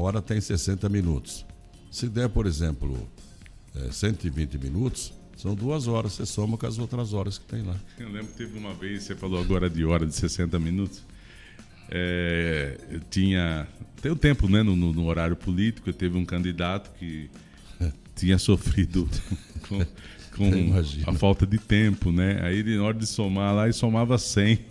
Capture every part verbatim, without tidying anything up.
hora tem sessenta minutos. Se der, por exemplo, é, cento e vinte minutos, são duas horas, você soma com as outras horas que tem lá. Eu lembro que teve uma vez, você falou agora de hora de sessenta minutos. É, eu tinha. Tem o tempo, né? No, no horário político, teve um candidato que tinha sofrido com, com a falta de tempo, né? Aí ele, na hora de somar lá, ele somava cem.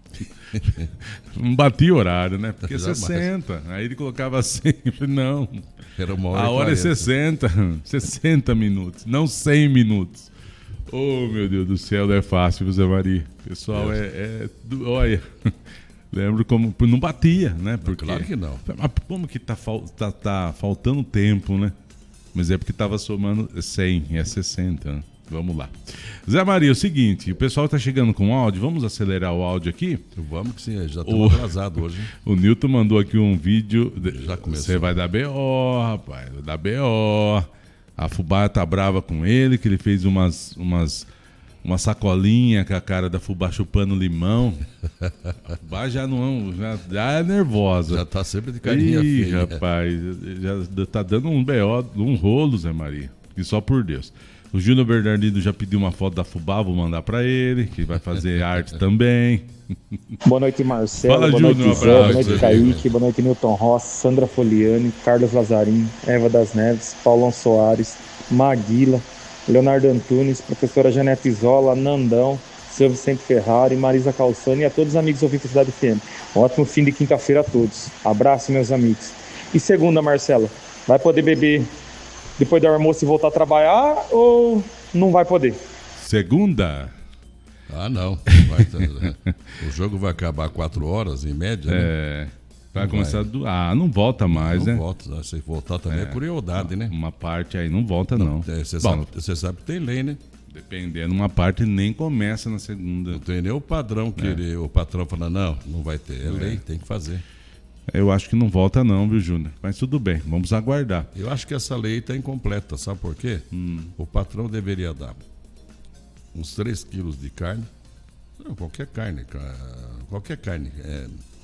Não batia horário, né? Porque Jamais. sessenta. Aí ele colocava cem. Eu falei, não. Era uma hora a hora quarenta. é sessenta. sessenta minutos, não cem minutos. Oh, meu Deus do céu, não é fácil, viu, Zé Maria? Pessoal, é, é, é. Olha. Lembro como. Não batia, né? Porque, claro que não. Mas como que tá, tá, tá faltando tempo, né? Mas é porque tava somando cem, é sessenta, né? Vamos lá. Zé Maria, é o seguinte, o pessoal tá chegando com áudio, vamos acelerar o áudio aqui? Vamos que sim, já estamos atrasados hoje. Hein? O Nilton mandou aqui um vídeo. Já começou. Você vai dar B O, rapaz, vai dar B O. A Fubá tá brava com ele, que ele fez umas, umas, uma sacolinha com a cara da Fubá chupando limão. A Fubá já não já, já é nervosa. Já tá sempre de carinha Ih, feia. rapaz, já tá dando um B O, um rolo, Zé Maria. E só por Deus. O Júnior Bernardino já pediu uma foto da Fubá, vou mandar pra ele, que vai fazer arte também. Boa noite, Marcelo. Fala, boa Júnior, noite, um Zé. abraço, Boa noite, Zé. Kaique. Boa noite, Newton Rossi, Sandra Foliani, Carlos Lazarim, Eva das Neves, Paulão Soares, Maguila, Leonardo Antunes, professora Janete Isola, Nandão, seu Vicente Ferrari, Marisa Calçani e a todos os amigos ouvintes da Cidade F M. Um ótimo fim de quinta-feira a todos. Abraço, meus amigos. E segunda, Marcelo, vai poder beber depois do almoço e voltar a trabalhar ou não vai poder? Segunda? Ah, não. Vai ter- o jogo vai acabar quatro horas, em média, né? É. Vai Não começar vai. do. Ah, não volta mais, Não né? volta. né? Se voltar também é, crueldade, né? Uma parte aí não volta, não. É, Você Bom, sabe, você sabe que tem lei, né? dependendo, uma parte nem começa na segunda. Não tem nem o padrão que ele, o patrão fala, não, não vai ter. É lei, tem que fazer. Eu acho que não volta, não, viu, Júnior? Mas tudo bem, vamos aguardar. Eu acho que essa lei está incompleta, sabe por quê? Hum. O patrão deveria dar uns três quilos de carne, não, qualquer carne, ca- qualquer carne, é,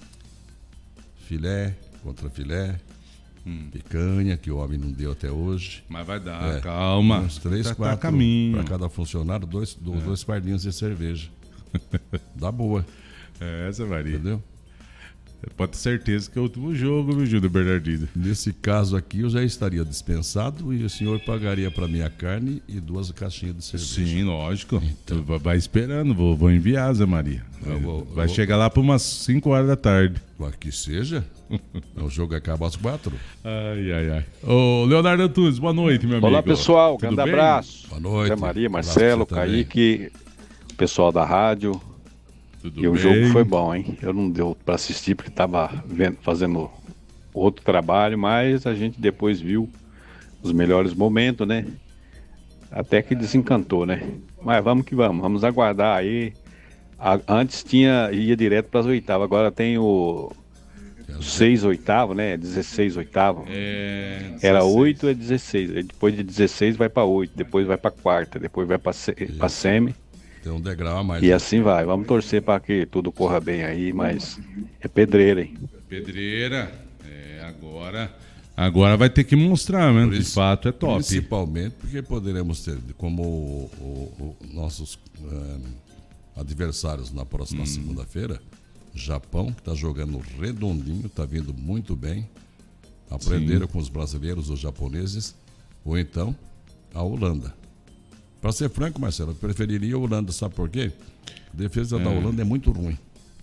filé, contra filé, Hum. picanha, que o homem não deu até hoje. Mas vai dar, É, calma. Uns três, tá, tá a quatro caminho. para cada funcionário, dois, do- dois fardinhos de cerveja. Dá boa, É, Zé Maria. entendeu? Pode ter certeza que é o último jogo, viu, Júnior Bernardino? Nesse caso aqui, eu já estaria dispensado e o senhor pagaria para mim a carne e duas caixinhas de cerveja. Sim, lógico. Tu vai- vai esperando, vou, vou enviar, Zé Maria. Eu vou- vai eu vou- chegar lá por umas cinco horas da tarde. Mas que seja. O jogo acaba às quatro. Ai, ai, ai. Ô, Leonardo Antunes, boa noite, meu amigo. Olá, pessoal. Tudo Grande bem? abraço. Boa noite. Zé Maria, Abraço Marcelo, pra você também. Kaique, pessoal da rádio. Tudo E o bem? jogo foi bom, hein? Eu não deu para assistir porque estava fazendo outro trabalho, mas a gente depois viu os melhores momentos, né? Até que desencantou, né? Mas vamos que vamos, vamos aguardar aí. A- antes tinha ia direto para as oitavas, agora tem o seis oitavo, né? dezesseis oitavo. É, Era dezesseis. oito, é dezesseis. Aí depois de dezesseis vai para oito, depois vai para quarta, depois vai para para semi. Tem um degrau a mais. E assim vai. Vamos torcer para que tudo corra bem aí, mas é pedreira, hein? Pedreira. É, agora, agora vai ter que mostrar, né? Por De isso- fato é top. Principalmente porque poderemos ter como o- o- o- nossos eh, adversários na próxima Hum. segunda-feira, Japão, que está jogando redondinho, está vindo muito bem. Aprenderam com os brasileiros, os japoneses, ou então a Holanda. Para ser franco, Marcelo, eu preferiria a Holanda, sabe por quê? A defesa da Holanda é muito ruim.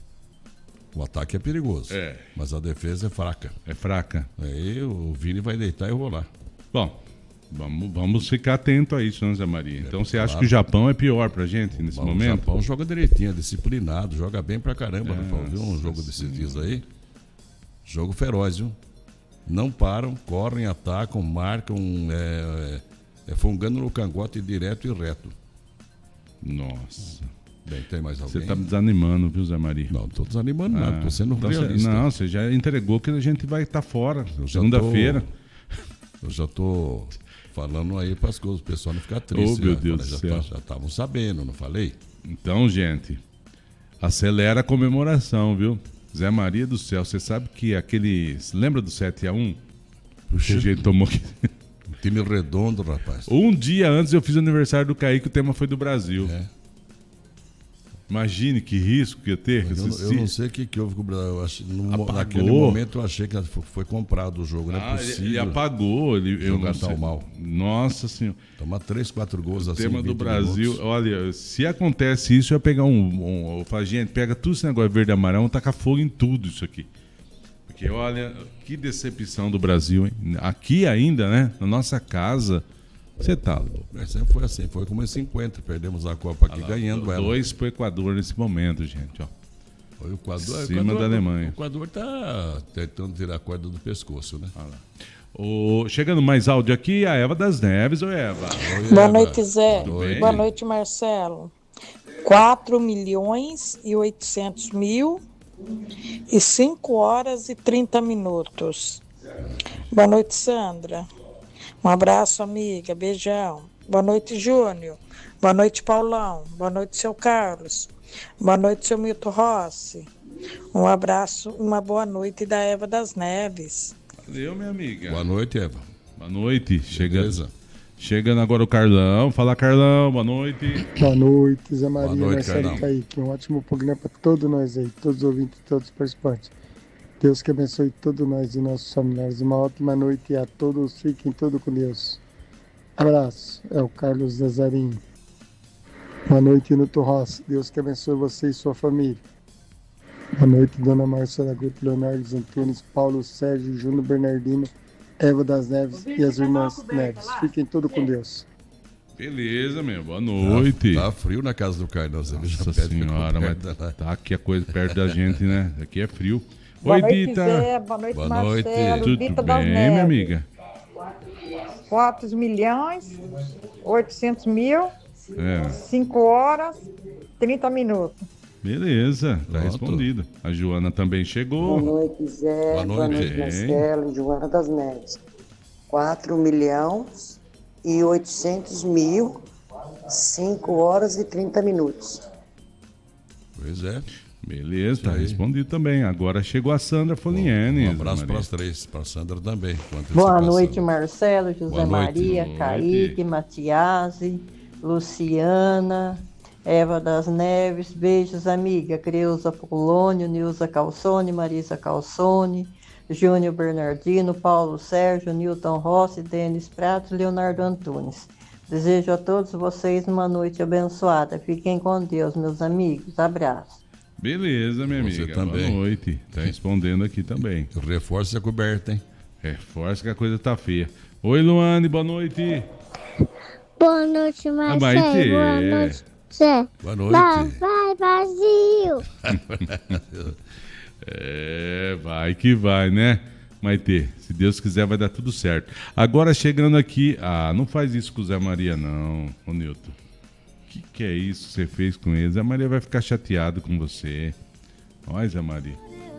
O ataque é perigoso, É. mas a defesa é fraca. É fraca. Aí o Vini vai deitar e rolar. Bom, vamos, vamos ficar atento a isso, né, Zé Maria? Então você acha claro. que o Japão é pior pra gente nesse Bom, o momento? Japão joga direitinho, é disciplinado, joga bem pra caramba. né, Paulo? Viu um Nossa jogo desses dias aí? Jogo feroz, viu? Não param, correm, atacam, marcam, é, é, é fungando no cangote direto e reto. Nossa. Bem, tem mais Você alguém? tá me desanimando, viu, Zé Maria? Não, tô desanimando nada, Ah, tô sendo então cê- realista. Não, você já entregou que a gente vai estar fora. Eu já Segunda-feira. tô- Eu já tô falando aí para as coisas, o pessoal não ficar triste. Oh, meu né? Deus Falei, do já céu. tá- já estavam sabendo, não falei? Então, gente, acelera a comemoração, viu? Zé Maria do céu, você sabe que aquele... Lembra do sete a um? O jeito tomou que... Time redondo, rapaz. Um dia antes eu fiz o aniversário do Kaique, o tema foi do Brasil. É. Imagine que risco que ia ter. Eu, se, eu não sei o que, que houve com o Brasil. Eu achei, no, Apagou. naquele momento eu achei que foi comprado o jogo. Não é ah, possível. Ele apagou. Ele, eu jogar não sei. tão mal. Nossa Senhora. Tomar três, quatro gols o assim. Tema do Brasil. minutos. Olha, se acontece isso, eu ia pegar um. um eu falo, gente, pega tudo esse negócio verde e amarelo, tacar fogo em tudo isso aqui. Porque olha, que decepção do Brasil, hein? Aqui ainda, né? Na nossa casa. Você tá louco. É, sempre foi assim, foi como em cinquenta, perdemos a Copa aqui, ah, ganhando ela. Dois pro Equador nesse momento, gente, ó. Foi o Equador, Cima Equador, da Alemanha. O Equador tá tentando tirar a corda do pescoço, né? Ah, lá. O... Chegando mais áudio aqui, a Eva das Neves. Oi, Eva. Oi, Boa Eva. noite, Zé. Boa noite, Marcelo. quatro milhões e oitocentos mil e cinco horas e trinta minutos. Boa noite, Sandra. Um abraço, amiga. Beijão. Boa noite, Júnior. Boa noite, Paulão. Boa noite, seu Carlos. Boa noite, seu Milton Rossi. Um abraço, uma boa noite da Eva das Neves. Valeu, minha amiga. Boa noite, Eva. Boa noite. Chegando, chegando agora o Carlão. Fala, Carlão. Boa noite. Boa noite, Zé Maria. Boa noite, Marcelo Kaique. Um ótimo programa para todos nós aí, todos os ouvintes, todos os participantes. Deus que abençoe todos nós e nossos familiares. Uma ótima noite a todos. Fiquem todos com Deus. Abraço. É o Carlos Zazarinho. Boa noite, Nuto Rossi. Deus que abençoe você e sua família. Boa noite, Dona Marcela Guto, Leonardo Antunes, Paulo Sérgio, Júnior Bernardino, Eva das Neves e as irmãs Neves. Fiquem todos com Deus. Beleza, meu. Boa noite. Tá, tá frio na casa do Carlos. Nossa senhora, mas tá, tá aqui a coisa perto da gente, né? Aqui é frio. Boa Oi, noite, Dita. Zé. Boa noite, Boa Marcelo. noite. Tudo Dita bem, minha amiga? quatro milhões, oitocentos mil, É. cinco horas, trinta minutos. Beleza, tá Pronto. respondido. A Joana também chegou. Boa noite, Zé. Boa Boa noite. noite, Marcelo e Joana das Neves. quatro milhões e oitocentos mil, cinco horas e trinta minutos. Pois é. Beleza, tá Isso aí. respondido também. Agora chegou a Sandra Foliene. Um abraço para as três, para a Sandra também. com Boa antecipação. noite, Marcelo, José Boa noite. Maria, Boa Kaique, Matiasi, Luciana, Eva das Neves. Beijos, amiga. Creuza Polônio, Nilza Calçone, Marisa Calçone, Júnior Bernardino, Paulo Sérgio, Newton Rossi, Denis Pratos, Leonardo Antunes. Desejo a todos vocês uma noite abençoada. Fiquem com Deus, meus amigos. Abraço. Beleza, minha Você amiga. também. Boa noite. Tá respondendo aqui também. Reforça a coberta, hein? Reforça que a coisa tá feia. Oi, Luane, boa noite. Boa noite, Marcelo. Maite. Boa noite, Zé. Boa noite. Vai, vai, Brasil. É, vai que vai, né? Maite, se Deus quiser vai dar tudo certo. Agora chegando aqui... Ah, não faz isso com o Zé Maria não, ô Nilton. O que, que é isso que você fez com ele? Zé Maria vai ficar chateado com você. Olha, Zé Maria.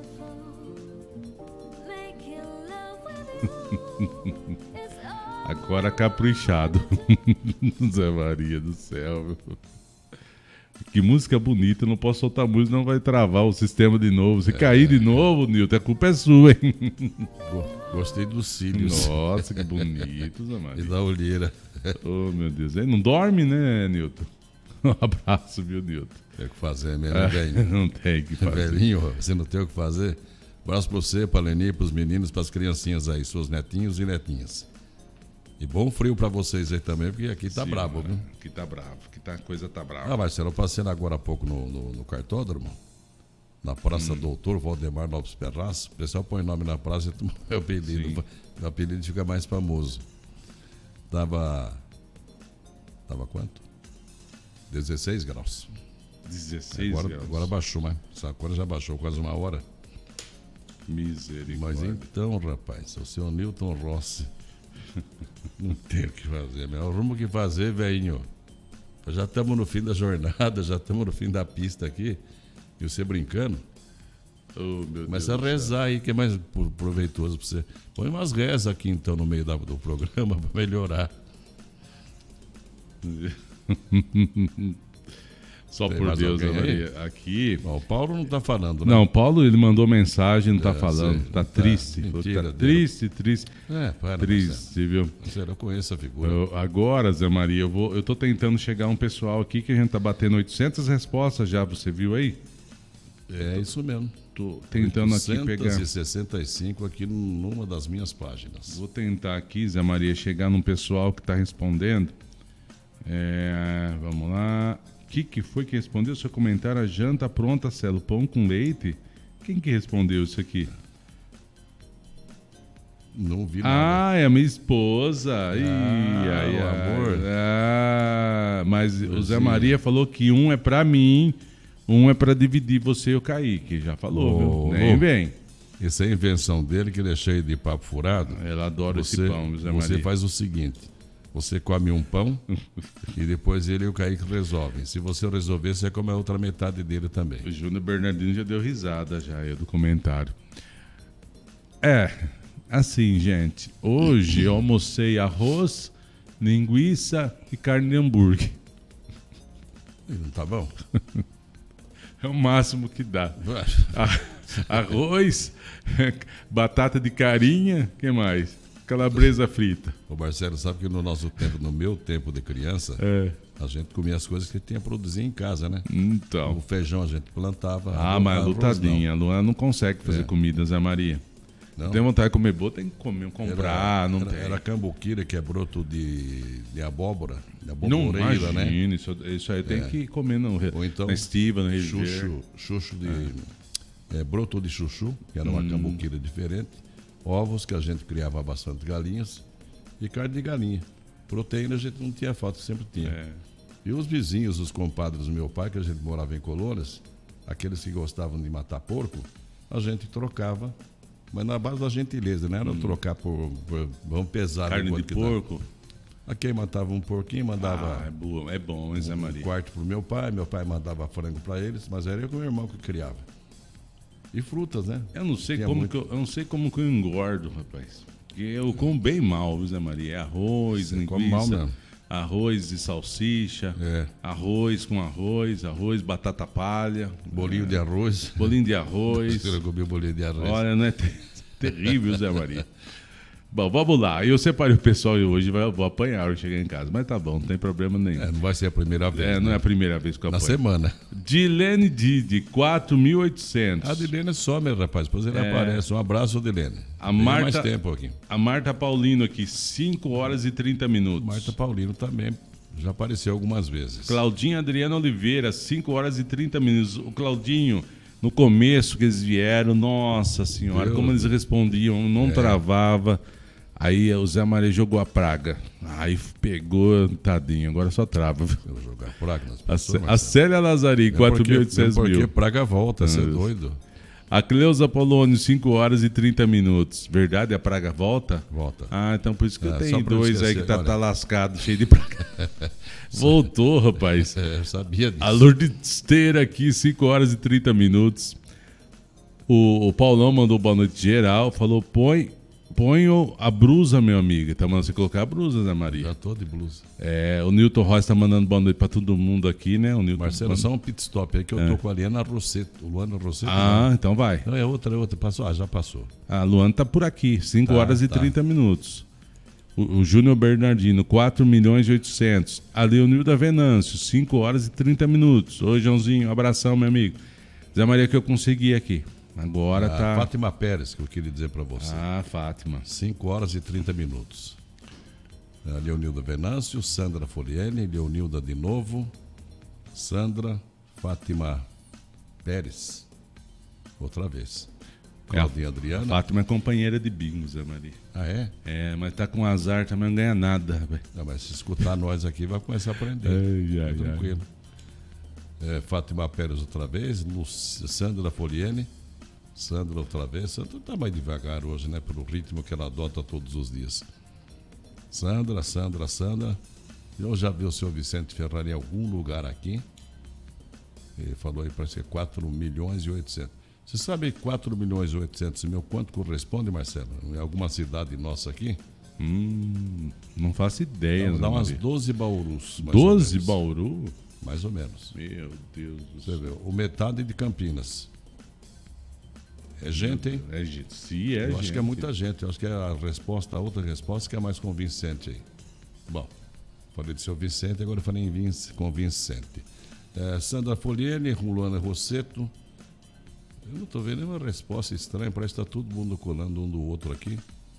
Agora caprichado. Zé Maria do céu, meu. Que música bonita, não posso soltar música, não vai travar o sistema de novo. Se é, cair de novo, Nilton, a culpa é sua, hein? Gostei dos cílios. Nossa, que bonito, Zé Maria. E da olheira. Oh, meu Deus. Não dorme, né, Nilton? Um abraço, viu, Nilton? Tem o que fazer mesmo, é, velhinho? Não tem o que fazer. Velhinho, você não tem o que fazer? Abraço pra você, pra Leni, pros meninos, pras criancinhas aí, seus netinhos e netinhas. E bom frio pra vocês aí também, porque aqui tá Sim, brabo, viu? Aqui tá bravo, aqui tá, a coisa tá brava. Ah, Marcelo, eu passei agora há pouco no, no, no cartódromo, na Praça hum. Doutor Valdemar Lopes Perras. O pessoal põe nome na praça e meu apelido. Meu apelido fica mais famoso. Tava. Tava quanto? dezesseis graus. dezesseis agora, graus. Agora baixou, mas agora já baixou quase uma hora. Misericórdia. Mas então, rapaz, o seu Newton Rossi. Não tem o que fazer, meu. O rumo que fazer, velhinho. Já estamos no fim da jornada, já estamos no fim da pista aqui. E você brincando. Oh, meu Começa Deus a rezar aí, que é mais proveitoso para você. Põe umas rezas aqui então no meio da, do programa para melhorar. Só Tem por mais Deus, Zé alguém aí? Maria. Aqui. Bom, o Paulo não tá falando, né? Não, o Paulo ele mandou mensagem, não tá É, falando. sei. Tá Tá, triste. mentira tá dele. triste, triste. É, para, triste, viu? Marcelo, eu conheço a figura. Eu- agora, Zé Maria, eu, vou, eu tô tentando chegar a um pessoal aqui que a gente tá batendo oitocentas respostas já, você viu aí? É isso mesmo. Tô tentando aqui pegar. oitocentos e sessenta e cinco aqui numa das minhas páginas. Vou tentar aqui, Zé Maria, chegar num pessoal que tá respondendo. É, vamos lá. O que, que foi que respondeu? Seu comentário, a janta pronta, Celo, pão com leite? Quem que respondeu isso aqui? Não vi nada. Ah, é a minha esposa. Ih, Ah, ai, o ai. amor. Ah, mas o Zé Sim. Maria falou que um é pra mim, um é pra dividir você e o Kaique. Já falou, Ô, viu? Nem ô. vem. Isso é invenção dele, que ele é cheio de papo furado. Ela adora você, esse pão, Zé Você Maria. faz o seguinte: você come um pão e depois ele e o Kaique resolvem. Se você resolver, você come a outra metade dele também. O Júnior Bernardino já deu risada já aí do comentário. É, assim, gente. Hoje eu almocei arroz, linguiça e carne de hambúrguer. Não tá bom? É o máximo que dá. A- Arroz, batata de carinha, que mais? Calabresa frita. O Marcelo sabe que no nosso tempo, no meu tempo de criança, É. a gente comia as coisas que tinha produzir em casa, né? Então. O feijão a gente plantava. Ah, arroz- mas a arroz lutadinha. A Luana não consegue fazer É. comida, Zé Maria. Não. Tem vontade de comer boa, tem que comer, comprar, era, não era, tem. Era cambuquira, que é broto de, de abóbora, de Não aboboreira, né? imagina, isso, isso aí tem É. que comer no, Ou então, na estiva, no chuchu, reviver. chuchu de... É, broto de chuchu, que era uma Hum. cambuquira diferente. Ovos, que a gente criava bastante galinhas. E carne de galinha. Proteína a gente não tinha falta, sempre tinha. É. E os vizinhos, os compadres do meu pai, que a gente morava em colônias, aqueles que gostavam de matar porco, a gente trocava, mas na base da gentileza, não era trocar por, por- vamos pesar Carne no de quantidade. porco. A quem matava um porquinho, mandava Ah, é bom, é bom, hein, Zé um Maria? quarto pro meu pai, meu pai mandava frango para eles, mas era eu com o meu irmão que criava. E frutas, né? Eu não sei Tinha como muito. que eu, eu não sei como que eu engordo, rapaz. Porque eu como bem mal, viu, Zé Maria? É arroz, Você come mal linguiça, mesmo. arroz e salsicha, É. arroz com arroz, arroz, batata palha, Bolinho de arroz. bolinho de arroz. Você comeu bolinho de arroz. Olha, não é ter- terrível, Zé Maria. Bom, vamos lá. Eu separei o pessoal e hoje vai- eu vou apanhar a hora que chegar em casa. Mas tá bom, não tem problema nenhum. É, não vai ser a primeira vez. É, não né? é a primeira vez que eu Na apanho. semana. Dilene Didi, quatro mil e oitocentos. A Dilene some, rapaz. Depois ele É. aparece. Um abraço, Dilene. A Tem Marta, mais tempo aqui. a Marta Paulino aqui, cinco horas e trinta minutos. Marta Paulino também já apareceu algumas vezes. Claudinho Adriano Oliveira, cinco horas e trinta minutos. O Claudinho, no começo que eles vieram, nossa senhora, Deus como eles respondiam, não É. travava. Aí o Zé Maria jogou a praga. Aí pegou, tadinho, agora só trava. viu? Eu vou jogar praga nas A, pessoas. Cé- a Marcelo. Célia Lazari, Mesmo quatro porque- mil e oitocentos mesmo Porque mil. praga volta, você é Ah, doido? A Cleusa Polônio, cinco horas e trinta minutos. Verdade? A praga volta? Volta. Ah, então por isso que eu É, tenho só pra não dois aí esquecer, que tá, olha. tá lascado, cheio de praga. Voltou, rapaz. É, eu sabia disso. A Lourdes Esteira aqui, cinco horas e trinta minutos. O, o Paulão mandou boa noite geral. Falou, põe, põe o- a brusa, meu amigo. Tá mandando você colocar a brusa, Zé Maria. Já tô de blusa. É, o Newton Ross tá mandando boa noite pra todo mundo aqui, né? O Newton Marcelo, só um pit stop aí que eu É. tô com a Liana Rosseto. Luana Rosseto. Ah, não. então vai. Não, é outra, é outra. Passou? Ah, já passou. A Luana tá por aqui, cinco Tá, horas e tá. trinta minutos. O, o Júnior Bernardino, quatro milhões e oitocentos. A Leonilda Venâncio, cinco horas e trinta minutos. Ô, Joãozinho, um abração, meu amigo. Zé Maria, que eu consegui aqui. Agora A tá. Fátima Pérez, que eu queria dizer pra você. Ah, Fátima. cinco horas e trinta minutos. A Leonilda Venâncio, Sandra Foliene, Leonilda de novo, Sandra, Fátima Pérez, outra vez. Claudinha Adriana. Fátima é companheira de bingo, Zé Maria. Ah, é? É, mas tá com azar também, não ganha nada, rapaz. Não, mas se escutar nós aqui, vai começar a aprender. Ai, ai, Fica tranquilo. É, Fátima Pérez outra vez, Luci- Sandra Foliene, Sandra outra vez. Sandra tá mais devagar hoje, né? Pelo ritmo que ela adota todos os dias. Sandra, Sandra, Sandra. Eu já vi o senhor Vicente Ferrari em algum lugar aqui. Ele falou aí, parece que é quatro milhões e oitocentos. Você sabe quatro milhões e oitocentos mil quanto corresponde, Marcelo? Em alguma cidade nossa aqui? Hum, não faço ideia, Dá, Zé dá umas Maria. doze baurus. mais ou doze menos. Bauru? mais ou menos. Meu Deus do Você céu. vê, o metade de Campinas. É gente, hein? É gente. Sim, é Eu gente. acho que é muita gente. Eu acho que é a resposta, a outra resposta que é mais convincente aí. Bom, falei de seu Vicente, agora eu falei em Vince, convincente. É, Sandra Foliene, Luana Rosseto. Eu não estou vendo nenhuma resposta estranha, parece que está todo mundo colando um do outro aqui.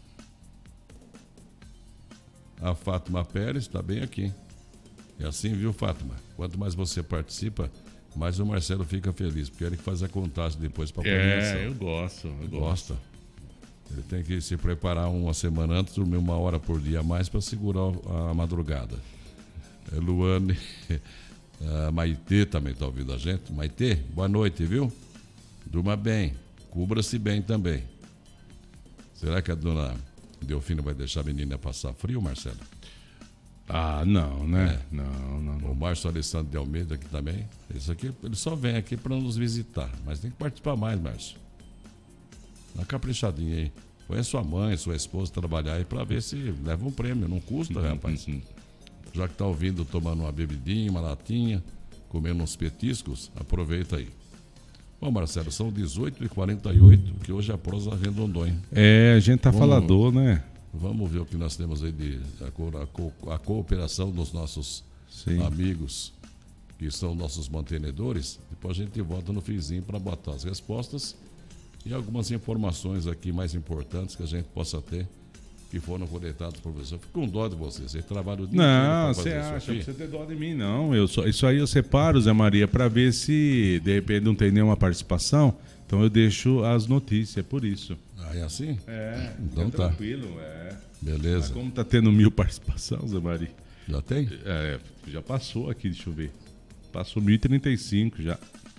A Fátima Pérez está bem aqui. É assim, viu, Fátima? Quanto mais você participa, mais o Marcelo fica feliz, porque ele que faz a contagem depois para a premiação. É, eu gosto. Eu Gosta? Gosto. Ele tem que se preparar uma semana antes, dormir uma hora por dia a mais para segurar a madrugada. É, Luane, a Maitê também está ouvindo a gente. Maitê, boa noite, viu? Durma bem, cubra-se bem também. Será que a dona Delfina vai deixar a menina passar frio, Marcelo? Ah, não, né? É. Não, não, não. O Márcio Alessandro de Almeida aqui também. Esse aqui, ele só vem aqui para nos visitar, mas tem que participar mais, Márcio. Dá uma caprichadinha aí. Põe a sua mãe, sua esposa trabalhar aí para ver se leva um prêmio. Não custa, rapaz. Já que tá ouvindo, tomando uma bebidinha, uma latinha, comendo uns petiscos, aproveita aí. Bom, Marcelo, são dezoito e quarenta e oito, que hoje a prosa arredondou, hein? É, a gente tá Vamos- falador, né? Vamos ver o que nós temos aí de a, co- a co- a cooperação dos nossos Sim. amigos, que são nossos mantenedores. Depois a gente volta no finzinho para botar as respostas e algumas informações aqui mais importantes que a gente possa ter, que foram coletadas por você. Eu fico com dó de vocês. Você trabalha o dia inteiro Não, pra você fazer isso acha, aqui. não precisa ter dó de mim, não. Eu só, isso aí eu separo, Zé Maria, para ver se de repente não tem nenhuma participação. Então eu deixo as notícias, é por isso. Ah, é assim? É, Então fica tá. tranquilo, é. Mas Beleza. como tá tendo mil participação, Zé Maria? Já tem? É, já passou aqui, deixa eu ver. Passou mil e trinta e cinco já.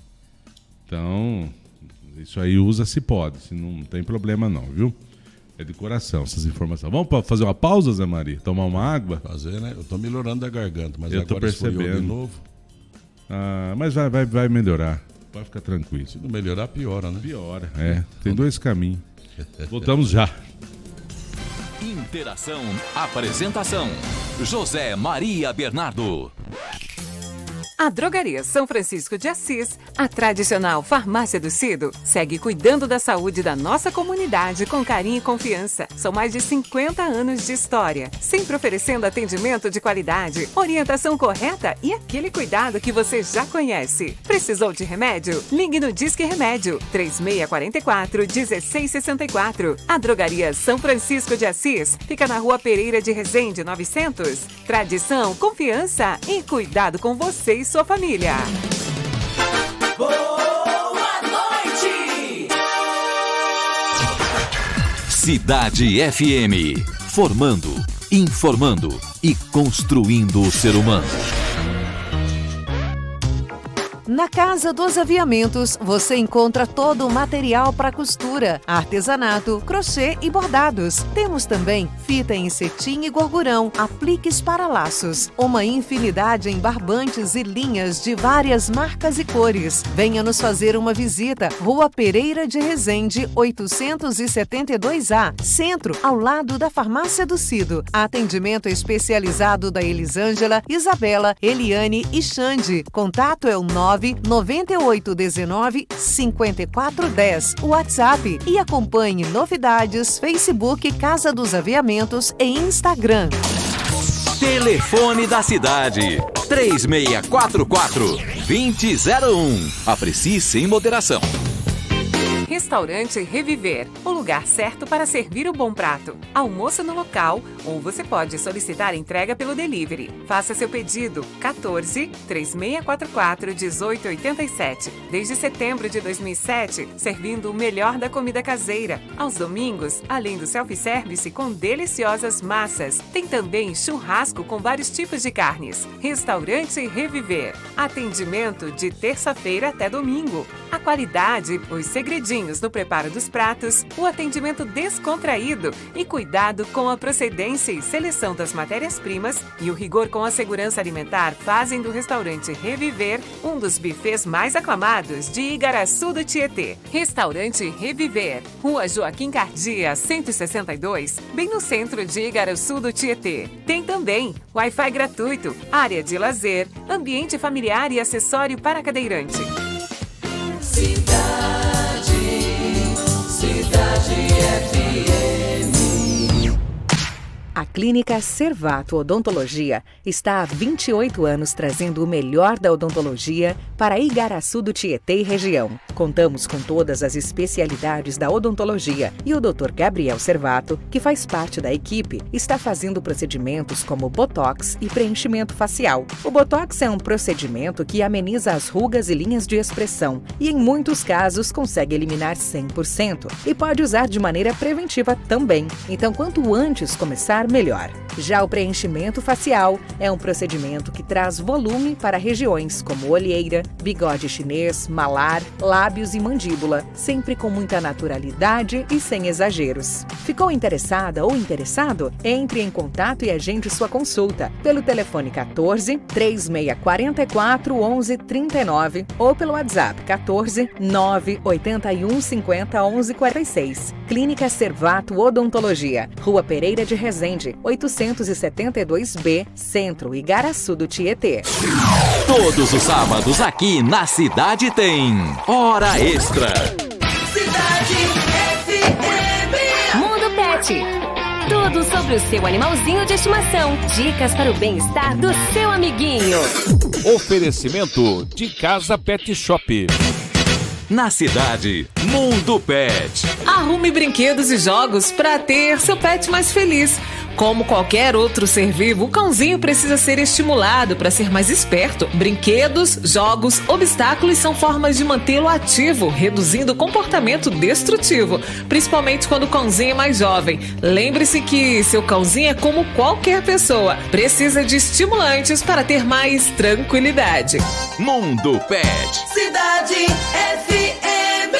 Então, isso aí usa se pode, se não tem problema não, viu? É de coração essas informações. Vamos pa- fazer uma pausa, Zé Maria? Tomar uma água? Fazer, né? Eu tô melhorando a garganta, mas Eu tô agora esfriou de percebendo. novo. Ah, mas vai, vai, vai melhorar. Pode ficar tranquilo. Se não melhorar, piora, né? Piora, é. Tem dois caminhos. Voltamos já. Interação. Apresentação: José Maria Bernardo. A Drogaria São Francisco de Assis, a tradicional farmácia do Cido, segue cuidando da saúde da nossa comunidade com carinho e confiança. São mais de cinquenta anos de história, sempre oferecendo atendimento de qualidade, orientação correta e aquele cuidado que você já conhece. Precisou de remédio? Ligue no Disque Remédio, três seis quatro quatro, um seis seis quatro. A Drogaria São Francisco de Assis fica na Rua Pereira de Resende, novecentos. Tradição, confiança e cuidado com você e sua família. Boa noite! Cidade F M. Formando, informando e construindo o ser humano. Na Casa dos Aviamentos, você encontra todo o material para costura, artesanato, crochê e bordados. Temos também fita em cetim e gorgurão, apliques para laços, uma infinidade em barbantes e linhas de várias marcas e cores. Venha nos fazer uma visita. Rua Pereira de Resende, oitocentos e setenta e dois A, Centro, ao lado da Farmácia do Cido. Atendimento especializado da Elisângela, Isabela, Eliane e Xande. Contato é o nove nove oito um nove, cinco quatro um zero. WhatsApp e acompanhe novidades, Facebook Casa dos Aviamentos e Instagram. Telefone da cidade: três seis quatro quatro, dois zero zero um. Aprecie sem moderação. Restaurante Reviver, o lugar certo para servir o bom prato. Almoço no local ou você pode solicitar entrega pelo delivery. Faça seu pedido quatorze, três seis quatro quatro, um oito oito sete. Desde setembro de dois mil e sete, servindo o melhor da comida caseira. Aos domingos, além do self-service com deliciosas massas, tem também churrasco com vários tipos de carnes. Restaurante Reviver. Atendimento de terça-feira até domingo. A qualidade, os segredinhos no preparo dos pratos, o atendimento descontraído e cuidado com a procedência e seleção das matérias-primas e o rigor com a segurança alimentar fazem do restaurante Reviver um dos bufês mais aclamados de Igaraçu do Tietê. Restaurante Reviver, Rua Joaquim Cardia, cento e sessenta e dois, bem no centro de Igaraçu do Tietê. Tem também Wi-Fi gratuito, área de lazer, ambiente familiar e acessório para cadeirante. Cidade, Cidade F M. A Clínica Servato Odontologia está há vinte e oito anos trazendo o melhor da odontologia para Igaraçu do Tietê e região. Contamos com todas as especialidades da odontologia e o doutor Gabriel Servato, que faz parte da equipe, está fazendo procedimentos como botox e preenchimento facial. O botox é um procedimento que ameniza as rugas e linhas de expressão e, em muitos casos, consegue eliminar cem por cento e pode usar de maneira preventiva também. Então, quanto antes começar, melhor. Já o preenchimento facial é um procedimento que traz volume para regiões como olheira, bigode chinês, malar, lábios e mandíbula, sempre com muita naturalidade e sem exageros. Ficou interessada ou interessado? Entre em contato e agende sua consulta pelo telefone quatorze, três seis quatro quatro, onze, trinta e nove ou pelo WhatsApp quatorze, nove oito um, cinquenta, onze, quarenta e seis. Clínica Servato Odontologia, Rua Pereira de Resende, oitocentos e setenta e dois B, Centro, Igaraçu do Tietê. Todos os sábados aqui na Cidade tem Hora Extra. Cidade F M. Mundo Pet. Tudo sobre o seu animalzinho de estimação. Dicas para o bem-estar do seu amiguinho. Oferecimento de Casa Pet Shop. Na cidade, Mundo Pet. Arrume brinquedos e jogos para ter seu pet mais feliz. Como qualquer outro ser vivo, o cãozinho precisa ser estimulado para ser mais esperto. Brinquedos, jogos, obstáculos são formas de mantê-lo ativo, reduzindo o comportamento destrutivo, principalmente quando o cãozinho é mais jovem. Lembre-se que seu cãozinho é como qualquer pessoa, precisa de estimulantes para ter mais tranquilidade. Mundo Pet. Cidade F M.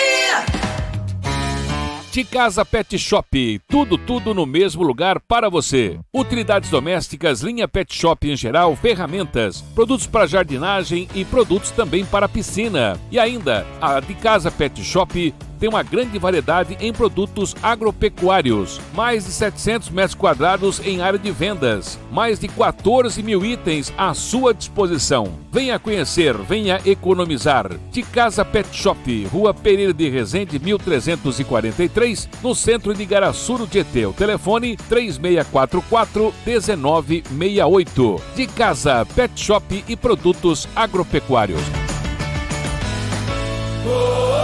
De Casa Pet Shop, tudo, tudo no mesmo lugar para você. Utilidades domésticas, linha Pet Shop em geral, ferramentas, produtos para jardinagem e produtos também para piscina. E ainda, a De Casa Pet Shop tem uma grande variedade em produtos agropecuários. Mais de setecentos metros quadrados em área de vendas. Mais de quatorze mil itens à sua disposição. Venha conhecer, venha economizar. De Casa Pet Shop, Rua Pereira de Resende, mil trezentos e quarenta e três, no centro de Igaraçu do Tietê. O telefone três seis quatro quatro, um nove seis oito. De Casa Pet Shop e produtos agropecuários. Oh!